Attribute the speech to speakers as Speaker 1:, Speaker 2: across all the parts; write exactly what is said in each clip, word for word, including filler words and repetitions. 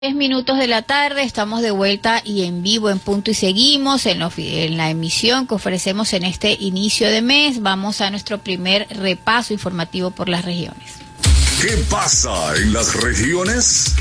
Speaker 1: Diez minutos de la tarde, estamos de vuelta y en vivo, en punto y seguimos en, lo, en la emisión que ofrecemos en este inicio de mes. Vamos a nuestro primer repaso informativo por las regiones.
Speaker 2: ¿Qué pasa en las regiones?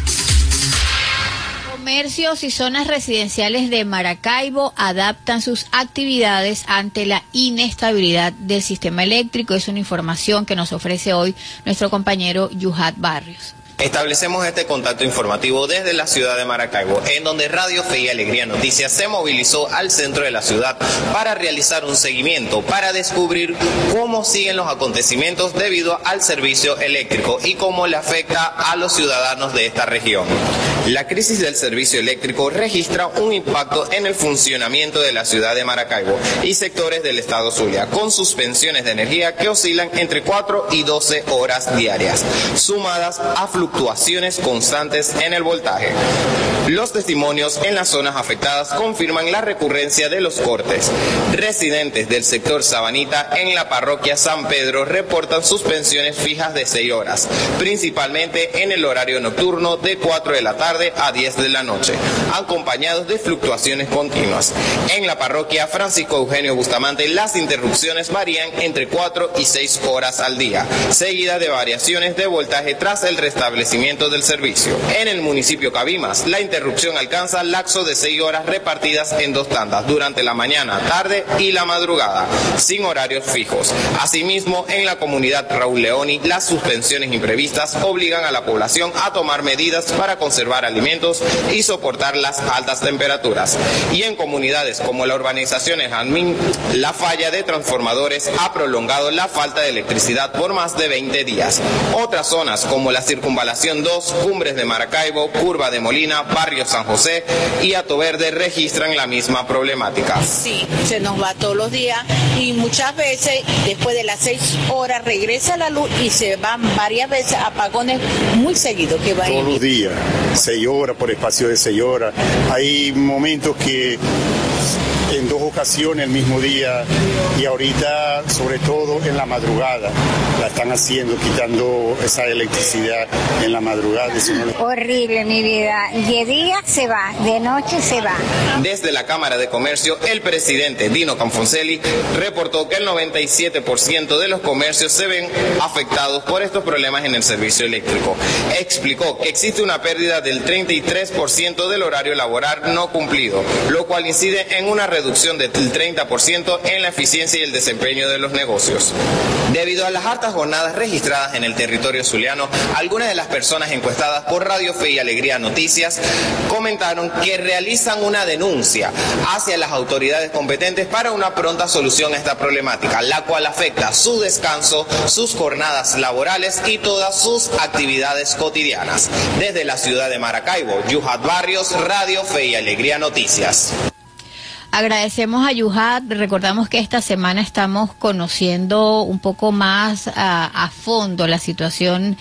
Speaker 1: Comercios y zonas residenciales de Maracaibo adaptan sus actividades ante la inestabilidad del sistema eléctrico. Es una información que nos ofrece hoy nuestro compañero Yuhat Barrios.
Speaker 3: Establecemos este contacto informativo desde la ciudad de Maracaibo, en donde Radio Fe y Alegría Noticias se movilizó al centro de la ciudad para realizar un seguimiento, para descubrir cómo siguen los acontecimientos debido al servicio eléctrico y cómo le afecta a los ciudadanos de esta región. La crisis del servicio eléctrico registra un impacto en el funcionamiento de la ciudad de Maracaibo y sectores del estado Zulia, con suspensiones de energía que oscilan entre cuatro y doce horas diarias, sumadas a fluctuaciones fluctuaciones constantes en el voltaje. Los testimonios en las zonas afectadas confirman la recurrencia de los cortes. Residentes del sector Sabanita en la parroquia San Pedro reportan suspensiones fijas de seis horas, principalmente en el horario nocturno de cuatro de la tarde a diez de la noche, acompañados de fluctuaciones continuas. En la parroquia Francisco Eugenio Bustamante las interrupciones varían entre cuatro y seis horas al día, seguidas de variaciones de voltaje tras el restablecimiento del servicio. En el municipio Cabimas, la interrupción alcanza lapso de seis horas repartidas en dos tandas durante la mañana, tarde y la madrugada, sin horarios fijos. Asimismo, en la comunidad Raúl Leoni, las suspensiones imprevistas obligan a la población a tomar medidas para conservar alimentos y soportar las altas temperaturas. Y en comunidades como la urbanización Jazmín, la falla de transformadores ha prolongado la falta de electricidad por más de veinte días. Otras zonas como la circunvalación dos, Cumbres de Maracaibo, Curva de Molina, Barrio San José y Hato Verde registran la misma problemática.
Speaker 4: Sí, se nos va todos los días y muchas veces después de las seis horas regresa la luz y se van varias veces apagones muy seguidos que van
Speaker 5: todos los días, seis horas por espacio de seis horas. Hay momentos que en dos ocasiones el mismo día y ahorita sobre todo en la madrugada la están haciendo, quitando esa electricidad en la madrugada.
Speaker 6: Horrible mi vida, de día se va, de noche se va.
Speaker 3: Desde la Cámara de Comercio, el presidente Dino Camfoncelli reportó que el noventa y siete por ciento de los comercios se ven afectados por estos problemas en el servicio eléctrico. Explicó que existe una pérdida del treinta y tres por ciento del horario laboral no cumplido, lo cual incide en una reducción del treinta por ciento en la eficiencia y el desempeño de los negocios. Debido a las hartas jornadas registradas en el territorio zuliano, algunas de las personas encuestadas por Radio Fe y Alegría Noticias comentaron que realizan una denuncia hacia las autoridades competentes para una pronta solución a esta problemática, la cual afecta su descanso, sus jornadas laborales y todas sus actividades cotidianas. Desde la ciudad de Maracaibo, Yuhat Barrios, Radio Fe y Alegría Noticias.
Speaker 1: Agradecemos a Yuhat. Recordamos que esta semana estamos conociendo un poco más a, a fondo la situación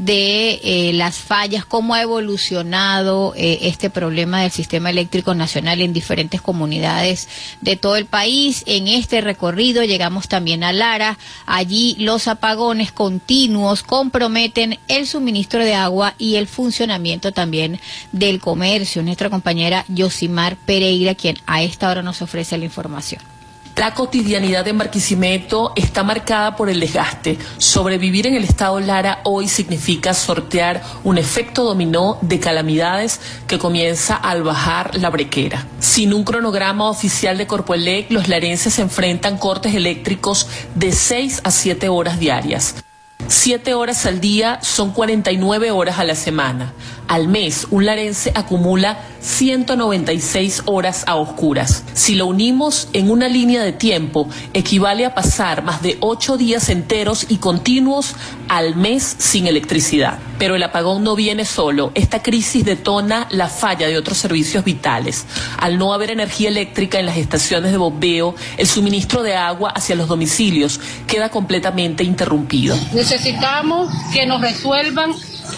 Speaker 1: de eh, las fallas, cómo ha evolucionado eh, este problema del sistema eléctrico nacional en diferentes comunidades de todo el país. En este recorrido llegamos también a Lara. Allí los apagones continuos comprometen el suministro de agua y el funcionamiento también del comercio. Nuestra compañera Yosimar Pereira, quien a esta hora nos ofrece la información.
Speaker 7: La cotidianidad en Barquisimeto está marcada por el desgaste. Sobrevivir en el estado Lara hoy significa sortear un efecto dominó de calamidades que comienza al bajar la brequera. Sin un cronograma oficial de Corpoelec, los larenses se enfrentan cortes eléctricos de seis a siete horas diarias. Siete horas al día son cuarenta y nueve horas a la semana. Al mes, un larense acumula ciento noventa y seis horas a oscuras. Si lo unimos en una línea de tiempo, equivale a pasar más de ocho días enteros y continuos al mes sin electricidad. Pero el apagón no viene solo. Esta crisis detona la falla de otros servicios vitales. Al no haber energía eléctrica en las estaciones de bombeo, el suministro de agua hacia los domicilios queda completamente interrumpido.
Speaker 8: Necesitamos que nos resuelvan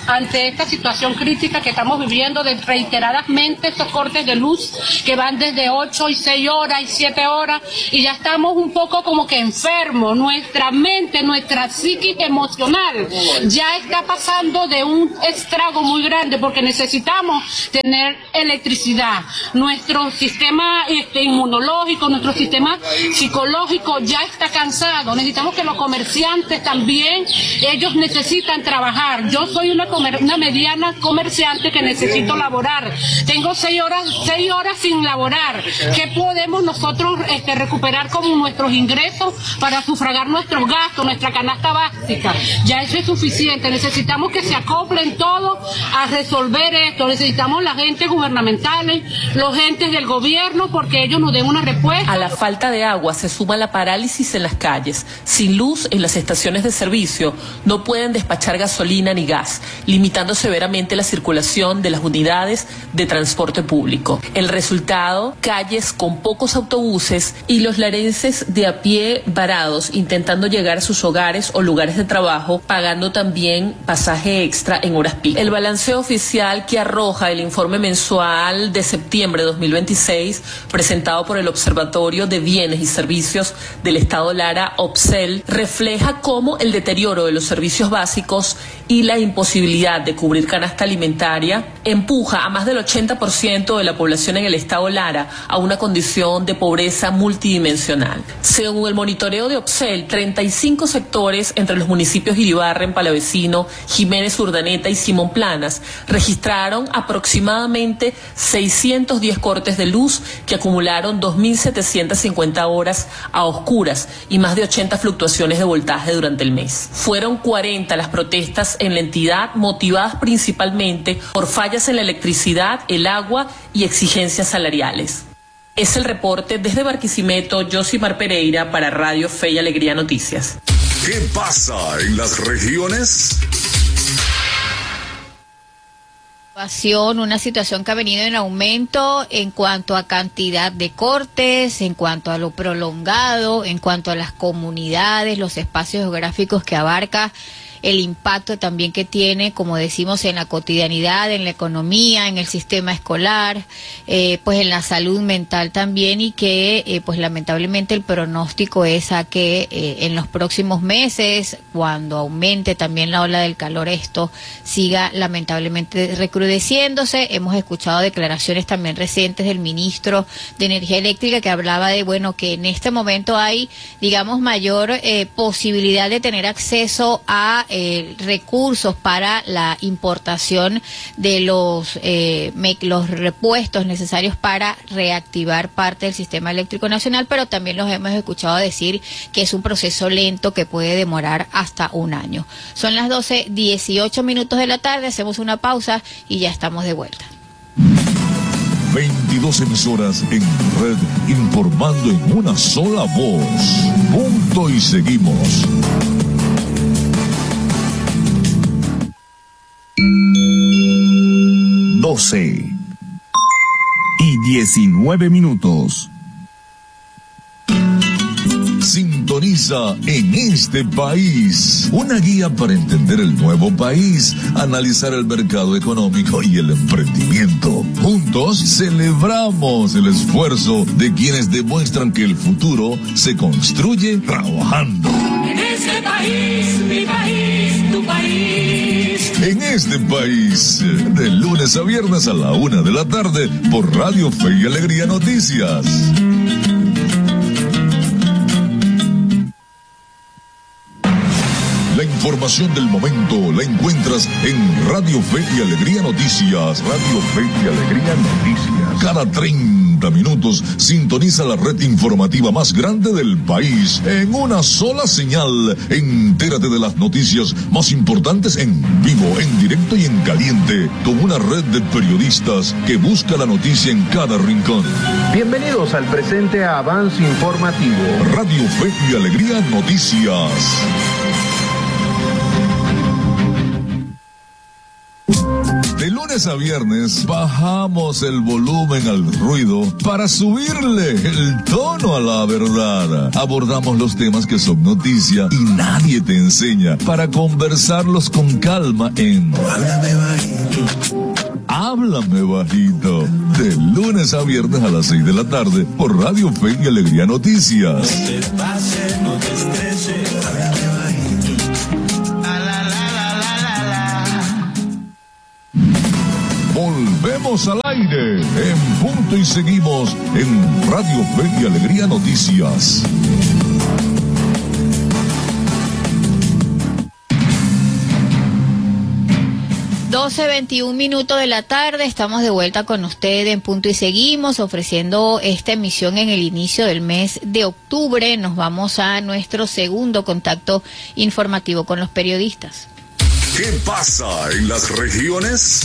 Speaker 8: ante esta situación crítica que estamos viviendo de reiteradamente estos cortes de luz que van desde ocho y seis horas y siete horas, y ya estamos un poco como que enfermos. Nuestra mente, nuestra psiquis emocional ya está pasando de un estrago muy grande porque necesitamos tener electricidad. Nuestro sistema este, inmunológico, nuestro sistema psicológico ya está cansado. Necesitamos que los comerciantes también, ellos necesitan trabajar. Yo soy una, comer, una mediana comerciante que necesito laborar. Tengo seis horas, seis horas sin laborar. ¿Qué podemos nosotros este, recuperar como nuestros ingresos para sufragar nuestros gastos, nuestra canasta básica? Ya eso es suficiente. Necesitamos que se acoplen todos a resolver esto. Necesitamos la gente gubernamentales, los entes del gobierno, porque ellos nos den una respuesta.
Speaker 7: A la falta de agua se suma la parálisis en las calles. Sin luz en las estaciones de servicio no pueden despachar gasolina ni gas, limitando severamente la circulación de las unidades de transporte público. El resultado, calles con pocos autobuses y los larenses de a pie varados intentando llegar a sus hogares o lugares de trabajo, pagando también pasaje extra en horas pico. El balanceo oficial que arroja el informe mensual de septiembre de dos mil veintiséis, presentado por el Observatorio de Bienes y Servicios del Estado Lara, OBSEL, refleja cómo el deterioro de los servicios básicos y la imposibilidad de cubrir canasta alimentaria empuja a más del ochenta por ciento de la población en el Estado Lara a una condición de pobreza multidimensional. Según el monitoreo de OBSEL, treinta y cinco sectores entre los municipios Iribarren, Palavecino, Jiménez Urdaneta y Simón Planas registraron aproximadamente seiscientos diez cortes de luz que acumularon dos mil setecientas cincuenta horas a oscuras y más de ochenta fluctuaciones de voltaje durante el mes. Fueron cuarenta las protestas en la entidad, motivadas principalmente por fallas en la electricidad, el agua y exigencias salariales. Es el reporte desde Barquisimeto, Josimar Pereira, para Radio Fe y Alegría Noticias.
Speaker 2: ¿Qué pasa en las regiones?
Speaker 1: Una situación que ha venido en aumento en cuanto a cantidad de cortes, en cuanto a lo prolongado, en cuanto a las comunidades, los espacios geográficos que abarca, el impacto también que tiene, como decimos, en la cotidianidad, en la economía, en el sistema escolar, eh, pues en la salud mental también, y que eh, pues lamentablemente el pronóstico es a que eh, en los próximos meses, cuando aumente también la ola del calor, esto siga lamentablemente recrudeciéndose. Hemos escuchado declaraciones también recientes del ministro de Energía Eléctrica que hablaba de, bueno, que en este momento hay, digamos, mayor eh, posibilidad de tener acceso a Eh, recursos para la importación de los eh, me, los repuestos necesarios para reactivar parte del sistema eléctrico nacional, pero también los hemos escuchado decir que es un proceso lento que puede demorar hasta un año. Son las doce dieciocho minutos de la tarde, hacemos una pausa y ya estamos de vuelta.
Speaker 2: veintidós emisoras en red, informando en una sola voz. Punto y seguimos. doce y diecinueve minutos. Sintoniza En Este País, una guía para entender el nuevo país, analizar el mercado económico y el emprendimiento. Juntos celebramos el esfuerzo de quienes demuestran que el futuro se construye trabajando.
Speaker 9: En este país, mi país, tu país.
Speaker 2: En Este País, de lunes a viernes a la una de la tarde por Radio Fe y Alegría Noticias. La información del momento la encuentras en Radio Fe y Alegría Noticias. Radio Fe y Alegría Noticias. Cada treinta minutos sintoniza la red informativa más grande del país en una sola señal. Entérate de las noticias más importantes en vivo, en directo y en caliente, con una red de periodistas que busca la noticia en cada rincón.
Speaker 10: Bienvenidos al presente avance informativo.
Speaker 2: Radio Fe y Alegría Noticias. De lunes a viernes bajamos el volumen al ruido para subirle el tono a la verdad. Abordamos los temas que son noticia y nadie te enseña para conversarlos con calma en Háblame Bajito. Háblame Bajito. De lunes a viernes a las seis de la tarde por Radio Fe y Alegría Noticias.
Speaker 9: No te pases, no te estreses, háblame bajito. La, la, la, la, la, la, la.
Speaker 2: Volvemos al aire en punto y seguimos en Radio Fe y Alegría Noticias.
Speaker 1: doce veintiún minutos de la tarde, estamos de vuelta con usted en Punto y Seguimos, ofreciendo esta emisión en el inicio del mes de octubre. Nos vamos a nuestro segundo contacto informativo con los periodistas.
Speaker 2: ¿Qué pasa en las regiones?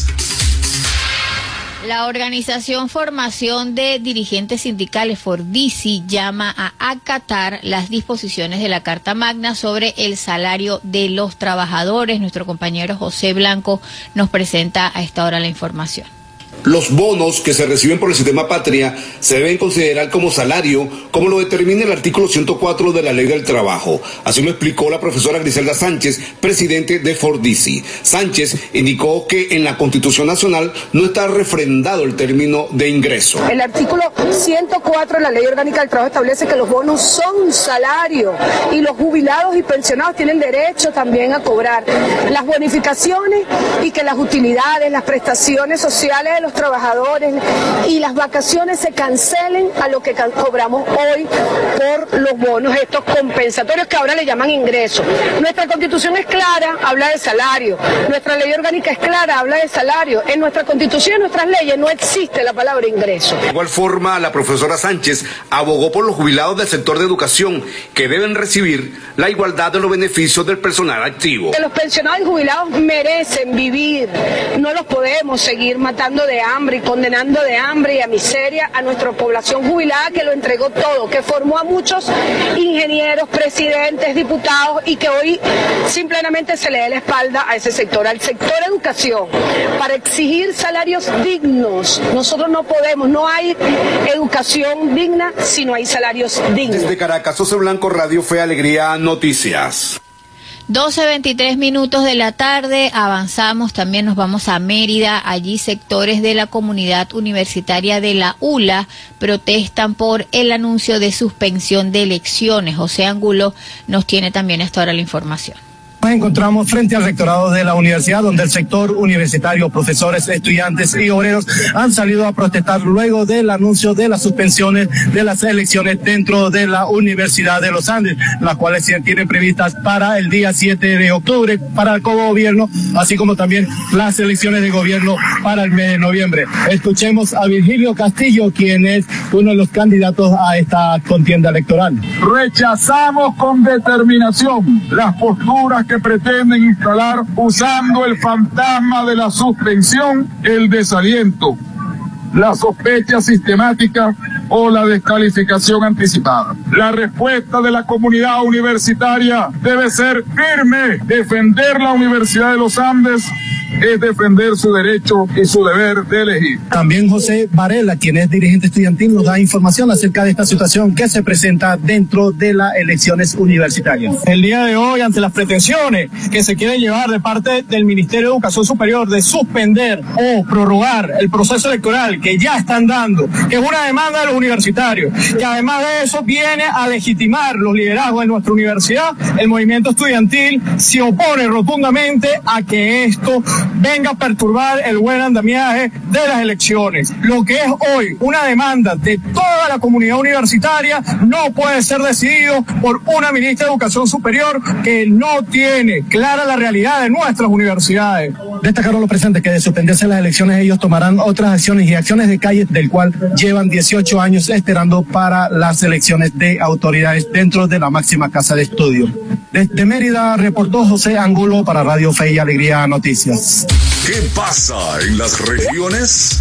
Speaker 1: La organización Formación de Dirigentes Sindicales, Fordisi, llama a acatar las disposiciones de la Carta Magna sobre el salario de los trabajadores. Nuestro compañero José Blanco nos presenta a esta hora la información.
Speaker 11: Los bonos que se reciben por el sistema Patria se deben considerar como salario, como lo determina el artículo ciento cuatro de la Ley del Trabajo. Así lo explicó la profesora Griselda Sánchez, presidente de Fordisi. Sánchez indicó que en la Constitución Nacional no está refrendado el término de ingreso.
Speaker 12: El artículo ciento cuatro de la Ley Orgánica del Trabajo establece que los bonos son un salario y los jubilados y pensionados tienen derecho también a cobrar las bonificaciones y que las utilidades, las prestaciones sociales de los trabajadores y las vacaciones se cancelen a lo que cobramos hoy por los bonos estos compensatorios que ahora le llaman ingresos. Nuestra Constitución es clara, habla de salario. Nuestra Ley Orgánica es clara, habla de salario. En nuestra Constitución y en nuestras leyes no existe la palabra ingreso.
Speaker 11: De igual forma, la profesora Sánchez abogó por los jubilados del sector de educación que deben recibir la igualdad de los beneficios del personal activo.
Speaker 12: Que los pensionados y jubilados merecen vivir. No los podemos seguir matando de hambre y condenando de hambre y a miseria a nuestra población jubilada que lo entregó todo, que formó a muchos ingenieros, presidentes, diputados y que hoy simplemente se le dé la espalda a ese sector, al sector educación, para exigir salarios dignos. Nosotros no podemos, no hay educación digna si no hay salarios dignos.
Speaker 11: Desde Caracas, José Blanco, Radio Fe Alegría Noticias.
Speaker 1: doce veintitrés minutos de la tarde, avanzamos, también nos vamos a Mérida. Allí sectores de la comunidad universitaria de la U L A protestan por el anuncio de suspensión de elecciones. José Angulo nos tiene también hasta ahora la información.
Speaker 13: Nos encontramos frente al rectorado de la universidad, donde el sector universitario, profesores, estudiantes y obreros han salido a protestar luego del anuncio de las suspensiones de las elecciones dentro de la Universidad de los Andes, las cuales se tienen previstas para el día siete de octubre para el gobierno, así como también las elecciones de gobierno para el mes de noviembre. Escuchemos a Virgilio Castillo, quien es uno de los candidatos a esta contienda electoral.
Speaker 14: Rechazamos con determinación las posturas que pretenden instalar usando el fantasma de la suspensión, el desaliento, la sospecha sistemática o la descalificación anticipada. La respuesta de la comunidad universitaria debe ser firme. Defender la Universidad de los Andes es defender su derecho y su deber de elegir.
Speaker 13: También José Varela, quien es dirigente estudiantil, nos da información acerca de esta situación que se presenta dentro de las elecciones universitarias.
Speaker 15: El día de hoy, ante las pretensiones que se quieren llevar de parte del Ministerio de Educación Superior de suspender o prorrogar el proceso electoral que ya están dando, que es una demanda de los universitarios, que además de eso viene a legitimar los liderazgos de nuestra universidad, el movimiento estudiantil se opone rotundamente a que esto venga a perturbar el buen andamiaje de las elecciones. Lo que es hoy una demanda de toda la comunidad universitaria no puede ser decidido por una ministra de Educación Superior que no tiene clara la realidad de nuestras universidades.
Speaker 13: Destacaron los presentes que de suspenderse las elecciones ellos tomarán otras acciones y acciones de calle, del cual llevan dieciocho años esperando para las elecciones de autoridades dentro de la máxima casa de estudio. Desde Mérida reportó José Angulo para Radio Fe y Alegría Noticias.
Speaker 2: ¿Qué pasa en las regiones?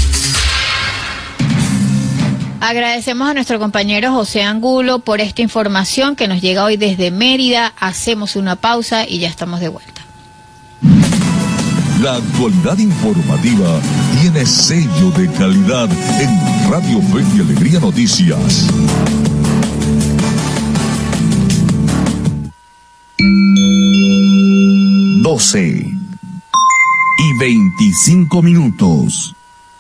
Speaker 1: Agradecemos a nuestro compañero José Angulo por esta información que nos llega hoy desde Mérida. Hacemos una pausa y ya estamos de vuelta.
Speaker 2: La actualidad informativa tiene sello de calidad en Radio Fe y Alegría Noticias. doce y veinticinco minutos.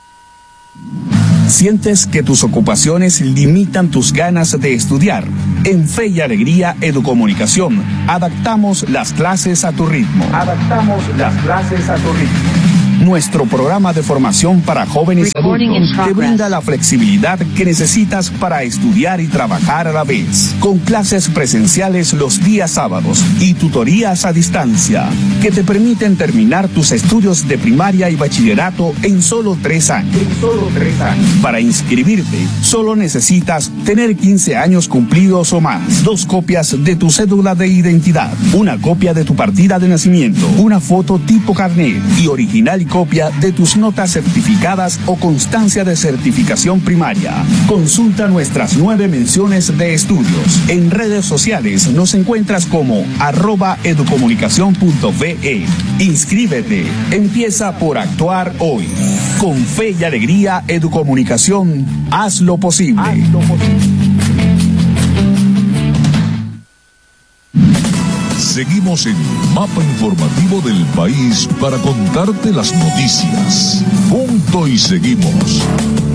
Speaker 16: ¿Sientes que tus ocupaciones limitan tus ganas de estudiar? En Fe y Alegría Educomunicación, adaptamos las clases a tu ritmo. Adaptamos las clases a tu ritmo. Nuestro programa de formación para jóvenes adultos te brinda la flexibilidad que necesitas para estudiar y trabajar a la vez, con clases presenciales los días sábados y tutorías a distancia, que te permiten terminar tus estudios de primaria y bachillerato en solo tres años. En solo tres años. Para inscribirte, solo necesitas tener quince años cumplidos o más, dos copias de tu cédula de identidad, una copia de tu partida de nacimiento, una foto tipo carnet y original y copia de tus notas certificadas o constancia de certificación primaria. Consulta nuestras nueve menciones de estudios. En redes sociales nos encuentras como arroba educomunicación punto ve. Inscríbete. Empieza por actuar hoy. Con Fe y Alegría Educomunicación, haz lo posible. Haz lo posible.
Speaker 2: Seguimos en Mapa Informativo del País para contarte las noticias. Punto y seguimos.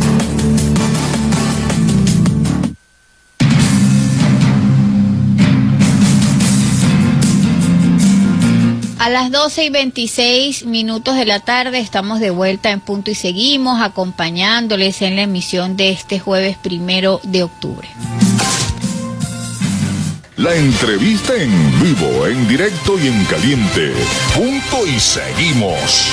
Speaker 1: A las doce y veintiséis minutos de la tarde estamos de vuelta en Punto y Seguimos, acompañándoles en la emisión de este jueves primero de octubre.
Speaker 2: La entrevista en vivo, en directo y en caliente. Punto y seguimos.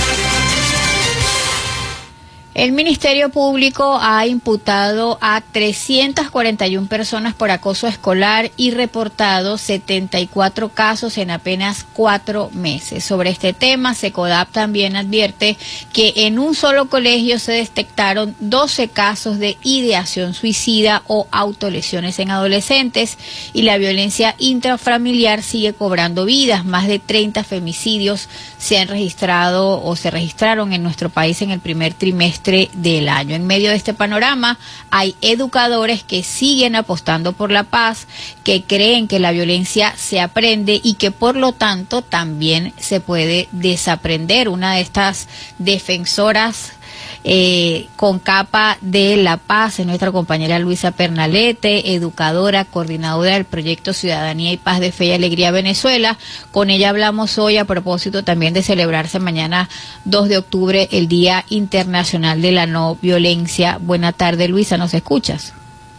Speaker 1: El Ministerio Público ha imputado a trescientas cuarenta y una personas por acoso escolar y reportado setenta y cuatro casos en apenas cuatro meses. Sobre este tema, SECODAP también advierte que en un solo colegio se detectaron doce casos de ideación suicida o autolesiones en adolescentes y la violencia intrafamiliar sigue cobrando vidas. Más de treinta femicidios se han registrado o se registraron en nuestro país en el primer trimestre del año. En medio de este panorama hay educadores que siguen apostando por la paz, que creen que la violencia se aprende y que por lo tanto también se puede desaprender. Una de estas defensoras Eh, con capa de la paz es nuestra compañera Luisa Pernalete, educadora, coordinadora del proyecto Ciudadanía y Paz de Fe y Alegría Venezuela. Con ella hablamos hoy a propósito también de celebrarse mañana dos de octubre el Día Internacional de la No Violencia. Buena tarde, Luisa, ¿nos escuchas?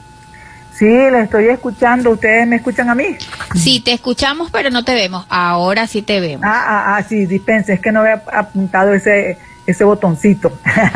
Speaker 17: Sí, la estoy escuchando. ¿Ustedes me escuchan a mí?
Speaker 1: Sí, te escuchamos, pero no te vemos. Ahora sí te vemos.
Speaker 17: Ah, ah, ah sí, dispense, es que no había apuntado ese... ese botoncito.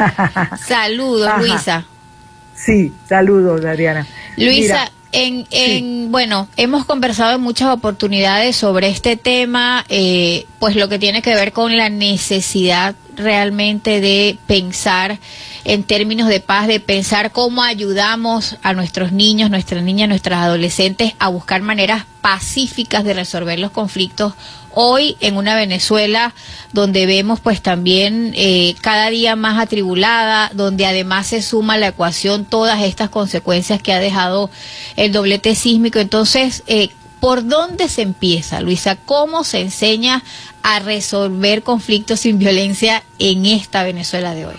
Speaker 1: Saludos, Ajá. Luisa.
Speaker 17: Sí, saludos, Adriana.
Speaker 1: Luisa, Mira, en, en sí. bueno, hemos conversado en muchas oportunidades sobre este tema, eh, pues lo que tiene que ver con la necesidad realmente de pensar en términos de paz, de pensar cómo ayudamos a nuestros niños, nuestras niñas, nuestras adolescentes a buscar maneras pacíficas de resolver los conflictos. Hoy en una Venezuela donde vemos pues también eh, cada día más atribulada, donde además se suma a la ecuación todas estas consecuencias que ha dejado el doblete sísmico. Entonces, eh, ¿por dónde se empieza, Luisa? ¿Cómo se enseña a resolver conflictos sin violencia en esta Venezuela de hoy?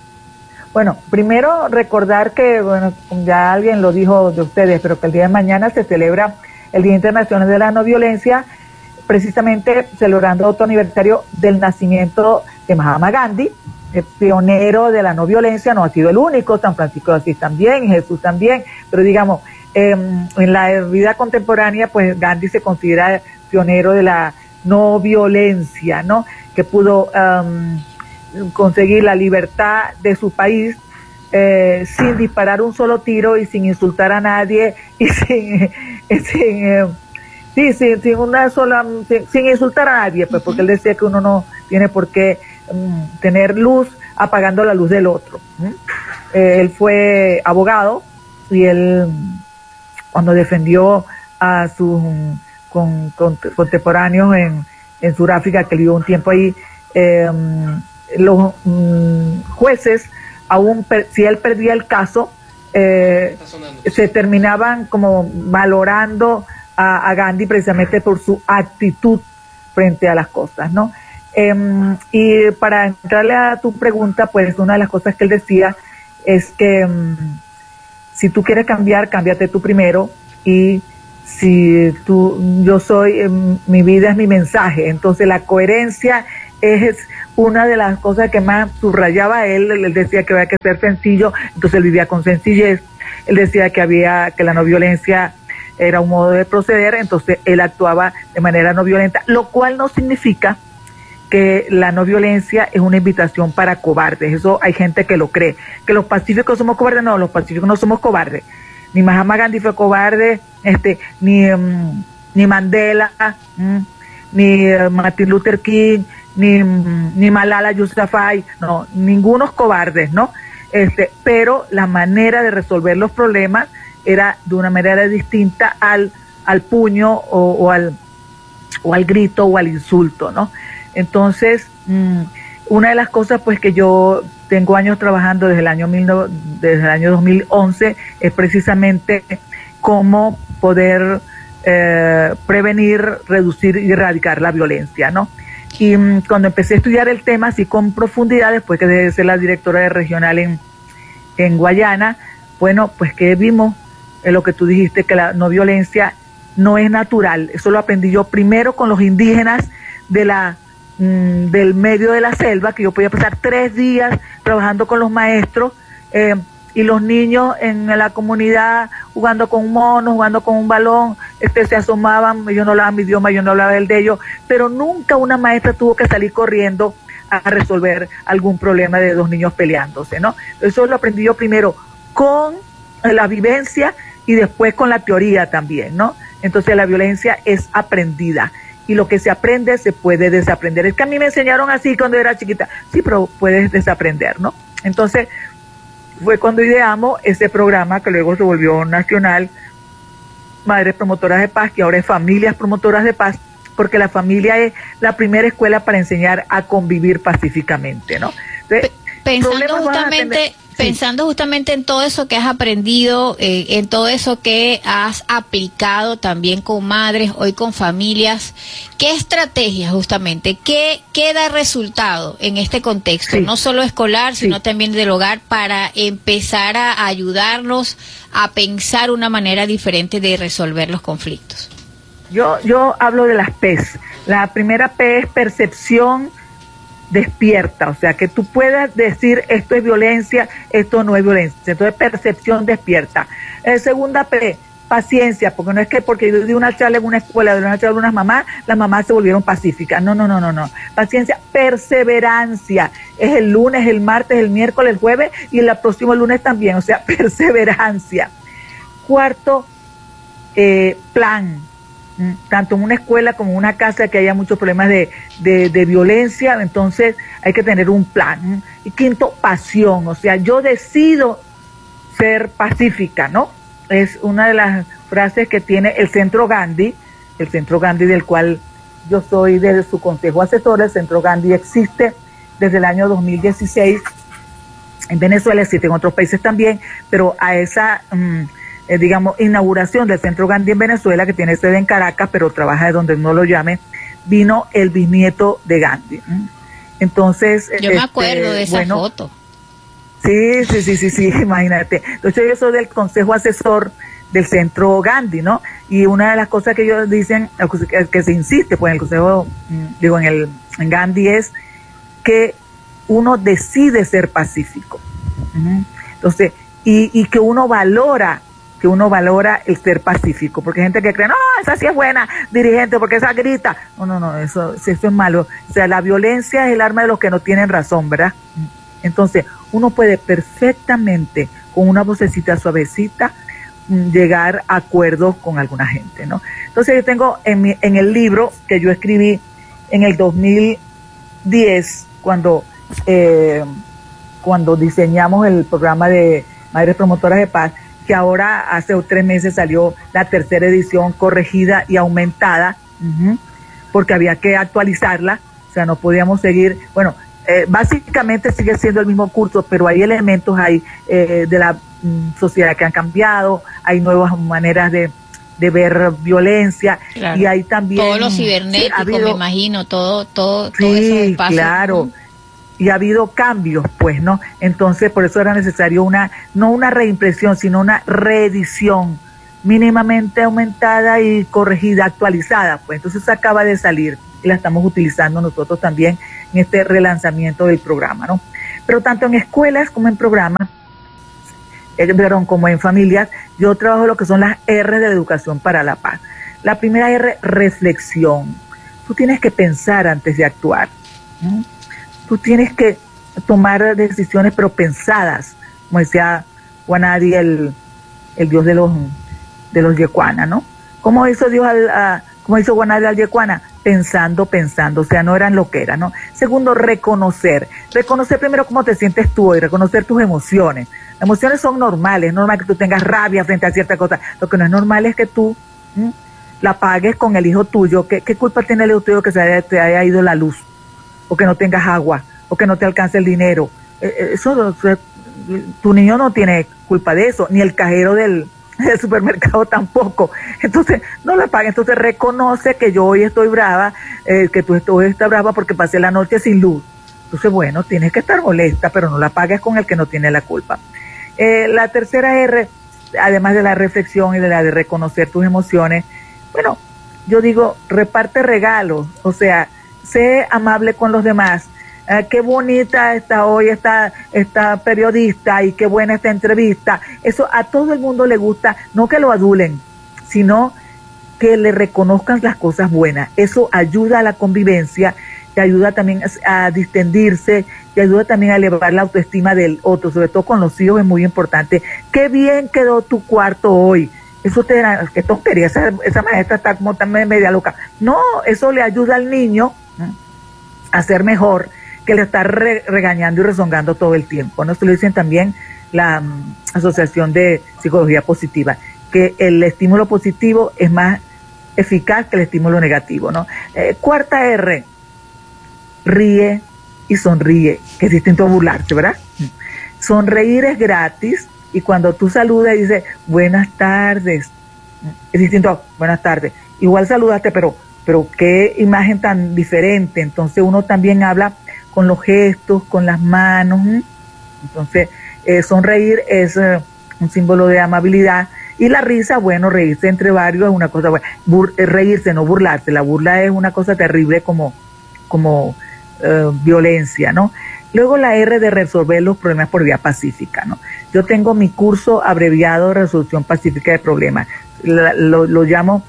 Speaker 17: Bueno, primero recordar que, bueno, ya alguien lo dijo de ustedes, pero que el día de mañana se celebra el Día Internacional de la No Violencia, precisamente celebrando otro aniversario del nacimiento de Mahatma Gandhi, el pionero de la no violencia. No ha sido el único, San Francisco de Asís también, Jesús también, pero digamos, eh, en la vida contemporánea, pues Gandhi se considera pionero de la no violencia, ¿no? Que pudo um, conseguir la libertad de su país eh, sin disparar un solo tiro y sin insultar a nadie y sin... sin eh, Sí, sí, sin una sola, sin, sin insultar a nadie, pues, porque él decía que uno no tiene por qué um, tener luz apagando la luz del otro. ¿Mm? Eh, él fue abogado y él, cuando defendió a sus con, con, contemporáneos en, en Sudáfrica, que vivió un tiempo ahí, eh, los um, jueces, aún per, si él perdía el caso, eh, se terminaban como valorando a, a Gandhi precisamente por su actitud frente a las cosas, ¿no? Eh, y para entrarle a tu pregunta, pues una de las cosas que él decía es que um, si tú quieres cambiar, cámbiate tú primero, y si tú, yo soy, eh, mi vida es mi mensaje. Entonces la coherencia es una de las cosas que más subrayaba él. Él decía que había que ser sencillo, entonces él vivía con sencillez. Él decía que había, que la no violencia era un modo de proceder, entonces él actuaba de manera no violenta, lo cual no significa que la no violencia es una invitación para cobardes. Eso hay gente que lo cree, que los pacíficos somos cobardes. No, los pacíficos no somos cobardes. Ni Mahatma Gandhi fue cobarde, este, ni, um, ni Mandela, um, ni uh, Martin Luther King, ni, um, ni Malala Yousafzai, no, ningunos cobardes, ¿no? Este, pero la manera de resolver los problemas era de una manera distinta al, al puño o, o al o al grito o al insulto, ¿no? Entonces, um, una de las cosas pues que yo tengo años trabajando desde el año mil, desde el año dos mil once es precisamente cómo poder eh, prevenir, reducir y erradicar la violencia, ¿no? Y um, cuando empecé a estudiar el tema así con profundidad, después que de ser la directora de regional en, en Guayana, bueno, pues que vimos eh, lo que tú dijiste, que la no violencia no es natural. Eso lo aprendí yo primero con los indígenas de la del medio de la selva, que yo podía pasar tres días trabajando con los maestros eh, y los niños en la comunidad jugando con un mono, jugando con un balón, este, se asomaban, yo no hablaba mi idioma, yo no hablaba el de ellos, pero nunca una maestra tuvo que salir corriendo a resolver algún problema de dos niños peleándose, ¿no? Eso lo aprendí yo primero con la vivencia y después con la teoría también, ¿no? Entonces la violencia es aprendida. Y lo que se aprende se puede desaprender. Es que a mí me enseñaron así cuando era chiquita. Sí, pero puedes desaprender, ¿no? Entonces, fue cuando ideamos ese programa que luego se volvió nacional, Madres Promotoras de Paz, que ahora es Familias Promotoras de Paz, porque la familia es la primera escuela para enseñar a convivir pacíficamente, ¿no? Entonces,
Speaker 1: Pensando justamente, pensando justamente en todo eso que has aprendido, eh, en todo eso que has aplicado también con madres, hoy con familias, ¿qué estrategias justamente, qué, qué da resultado en este contexto, sí. no solo escolar, sino sí. también del hogar, para empezar a ayudarnos a pensar una manera diferente de resolver los conflictos?
Speaker 17: Yo, yo hablo de las P's. La primera P es percepción despierta, o sea, que tú puedas decir esto es violencia, esto no es violencia. Entonces, percepción despierta. Eh, segunda P, paciencia, porque no es que porque yo di una charla en una escuela, de una charla de unas mamás, las mamás se volvieron pacíficas. No, no, no, no, no. Paciencia, perseverancia. Es el lunes, el martes, el miércoles, el jueves y el próximo lunes también, o sea, perseverancia. Cuarto, eh, plan. Tanto en una escuela como en una casa que haya muchos problemas de, de, de violencia, entonces hay que tener un plan. Y quinto, pasión, o sea, yo decido ser pacífica, ¿no? Es una de las frases que tiene el Centro Gandhi, el Centro Gandhi del cual yo soy de su consejo asesor. El Centro Gandhi existe desde el año dos mil dieciséis en Venezuela, existe en otros países también, pero a esa... Um, Eh, digamos, inauguración del Centro Gandhi en Venezuela, que tiene sede en Caracas, pero trabaja de donde no lo llame, vino el bisnieto de Gandhi. Entonces...
Speaker 1: Yo me acuerdo este, de esa bueno, foto.
Speaker 17: Sí, sí, sí, sí, sí, imagínate. Entonces yo soy del consejo asesor del Centro Gandhi, ¿no? Y una de las cosas que ellos dicen, que, que se insiste, pues en el consejo, digo, en el en Gandhi, es que uno decide ser pacífico. Entonces, y, y que uno valora que uno valora el ser pacífico, porque hay gente que cree, no, esa sí es buena dirigente, porque esa grita. No, no, no, eso, eso es malo. O sea, la violencia es el arma de los que no tienen razón, ¿verdad? Entonces, uno puede perfectamente, con una vocecita suavecita, llegar a acuerdos con alguna gente, ¿no? Entonces, yo tengo en, mi, en el libro que yo escribí en el dos mil diez, cuando, eh, cuando diseñamos el programa de Madres Promotoras de Paz, que ahora hace tres meses salió la tercera edición corregida y aumentada, uh-huh, porque había que actualizarla. O sea, no podíamos seguir, bueno, eh, básicamente sigue siendo el mismo curso, pero hay elementos ahí eh, de la mm, sociedad que han cambiado, hay nuevas maneras de, de ver violencia,
Speaker 1: claro.
Speaker 17: y hay también...
Speaker 1: Todo lo cibernético,
Speaker 17: sí, habido,
Speaker 1: me imagino, todo, todo,
Speaker 17: sí,
Speaker 1: todo esos espacios.
Speaker 17: claro, y ha habido cambios, pues, ¿no? Entonces, por eso era necesario una, no una reimpresión, sino una reedición mínimamente aumentada y corregida, actualizada, pues. Entonces acaba de salir y la estamos utilizando nosotros también en este relanzamiento del programa, ¿no? Pero tanto en escuelas como en programas, eh, perdón, como en familias, yo trabajo lo que son las R de Educación para la Paz. La primera R, reflexión. Tú tienes que pensar antes de actuar, ¿no? Tú tienes que tomar decisiones pero pensadas, como decía Guanadi, el, el dios de los de los Yecuana, ¿no? ¿Cómo hizo Dios al, a, cómo hizo Guanadi al Yecuana? Pensando, pensando, o sea, no eran lo que era, ¿no? Segundo, reconocer. Reconocer primero cómo te sientes tú hoy, reconocer tus emociones. Las emociones son normales, es normal que tú tengas rabia frente a cierta cosa. Lo que no es normal es que tú ¿m? la pagues con el hijo tuyo. ¿Qué, qué culpa tiene el hijo tuyo que se haya, te haya ido la luz? O que no tengas agua, o que no te alcance el dinero. Eso, tu niño no tiene culpa de eso, ni el cajero del, del supermercado tampoco. Entonces, no la pagues. Entonces, reconoce que yo hoy estoy brava, eh, que tú hoy estás brava porque pasé la noche sin luz. Entonces, bueno, tienes que estar molesta, pero no la pagues con el que no tiene la culpa. Eh, la tercera R, además de la reflexión y de la de reconocer tus emociones, bueno, yo digo, reparte regalos, o sea, sé amable con los demás. Eh, qué bonita está hoy esta, esta periodista y qué buena esta entrevista. Eso a todo el mundo le gusta, no que lo adulen, sino que le reconozcan las cosas buenas. Eso ayuda a la convivencia, te ayuda también a, a distendirse, te ayuda también a elevar la autoestima del otro, sobre todo con los hijos es muy importante. Qué bien quedó tu cuarto hoy. Eso te da, qué tontería, esa, esa maestra está como también media loca. No, eso le ayuda al niño a ser mejor que le está re, regañando y rezongando todo el tiempo, ¿no? Esto lo dicen también la um, Asociación de Psicología Positiva, que el estímulo positivo es más eficaz que el estímulo negativo, ¿no? Eh, cuarta R, ríe y sonríe, que es distinto a burlarse, ¿verdad? Sonreír es gratis y cuando tú saludas y dices buenas tardes, es distinto a buenas tardes. Igual saludaste, pero pero qué imagen tan diferente. Entonces uno también habla con los gestos, con las manos. ¿eh? Entonces eh, sonreír es eh, un símbolo de amabilidad. Y la risa, bueno, reírse entre varios es una cosa buena. Bur reírse, no burlarse. La burla es una cosa terrible como, como eh, violencia, ¿no? Luego la R de resolver los problemas por vía pacífica, ¿no? Yo tengo mi curso abreviado de resolución pacífica de problemas. La, lo, lo llamo...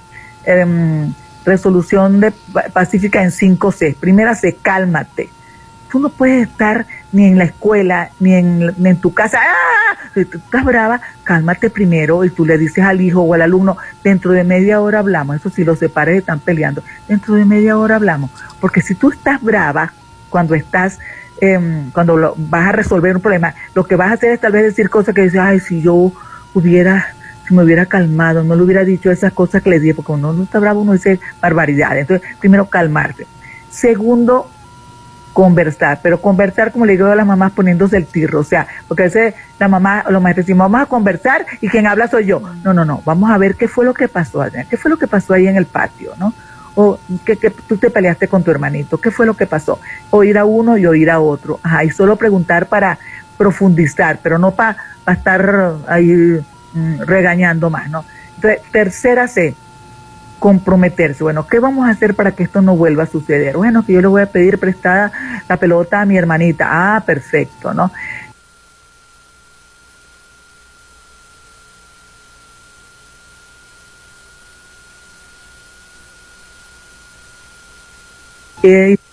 Speaker 17: Eh, resolución de pacífica en cinco C. Primera C, cálmate. Tú no puedes estar ni en la escuela, ni en, ni en tu casa. ¡Ah! Si tú estás brava, cálmate primero y tú le dices al hijo o al alumno, dentro de media hora hablamos. Eso sí, los separes están peleando. Dentro de media hora hablamos. Porque si tú estás brava, cuando estás, eh, cuando lo, vas a resolver un problema, lo que vas a hacer es tal vez decir cosas que dices, ay, si yo hubiera... si me hubiera calmado, no le hubiera dicho esas cosas que le dije, porque cuando uno está bravo uno dice barbaridades. Entonces, primero, calmarse. Segundo, conversar, pero conversar, como le digo a las mamás, poniéndose el tirro, o sea, porque a veces la mamá, los maestros decimos, vamos a conversar y quien habla soy yo. No, no, no, vamos a ver qué fue lo que pasó allá, qué fue lo que pasó ahí en el patio, ¿no? O que, que tú te peleaste con tu hermanito, qué fue lo que pasó. Oír a uno y oír a otro. Ajá, y solo preguntar para profundizar, pero no para pa estar ahí regañando más, ¿no? Entonces, tercera C, comprometerse. Bueno, ¿qué vamos a hacer para que esto no vuelva a suceder? Bueno, que yo le voy a pedir prestada la pelota a mi hermanita. Ah, perfecto, ¿no? Eh,